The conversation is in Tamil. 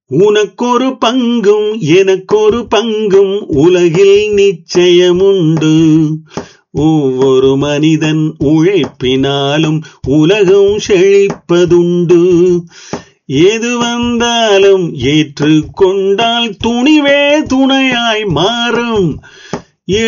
உனக்கொரு பங்கும் எனக்கொரு பங்கும் உலகில் நிச்சயமுண்டு. ஒவ்வொரு மனிதன் உழைப்பினாலும் உலகம் செழிப்பதுண்டு. எது வந்தாலும் ஏற்றுக்கொண்டால் துணிவே துணையாய் மாறும்.